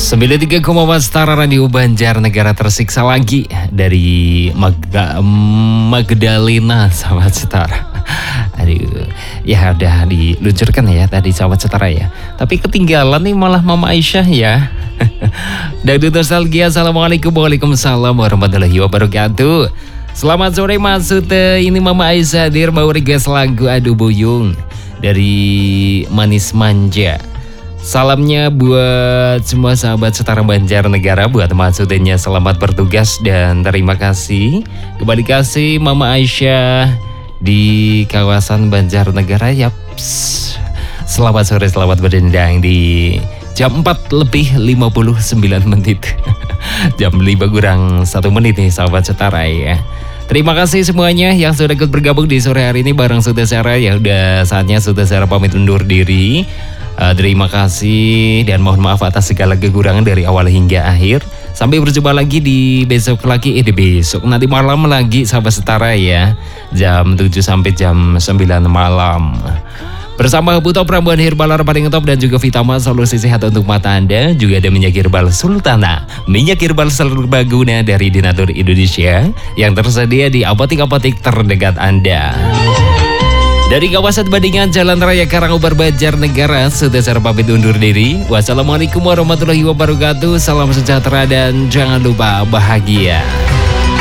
93,4 Setara Radio Banjarnegara tersiksa lagi dari Magdalena sahabat Setara. Aduh, ya udah diluncurkan ya tadi sahabat Setara ya. Tapi ketinggalan nih malah Mama Aisyah ya. Dangdut Nostalgia. Assalamualaikum, waalaikumsalam warahmatullahi wabarakatuh. Selamat sore Mas Sute, ini Mama Aisyah hadir mau request lagu Aduh Buyung dari Manis Manja. Salamnya buat semua sahabat Setara Banjarnegara, buat maksudnya selamat bertugas dan terima kasih. Kembali kasih Mama Aisyah di kawasan Banjarnegara. Yaps. Selamat sore, selamat berdendang di jam 4:59. Jam 5 kurang 1 menit nih sahabat Setara ya. Terima kasih semuanya yang sudah ikut bergabung di sore hari ini bareng Suta Sarah. Ya udah saatnya Suta Sarah pamit undur diri. Terima kasih dan mohon maaf atas segala kekurangan dari awal hingga akhir. Sampai berjumpa lagi di besok lagi, besok nanti malam lagi sahabat Setara ya. Jam 7 sampai jam 9 malam. Bersama Buto Pramuan Herbal paling top dan juga Vitama solusi sehat untuk mata Anda. Juga ada minyak herbal Sultana, minyak herbal serbaguna dari Dinatur Indonesia yang tersedia di apotik-apotik terdekat Anda. Dari kawasan Bandingan Jalan Raya Karangubar Banjarnegara, Suta Sarah pamit undur diri. Wassalamualaikum warahmatullahi wabarakatuh. Salam sejahtera dan jangan lupa bahagia.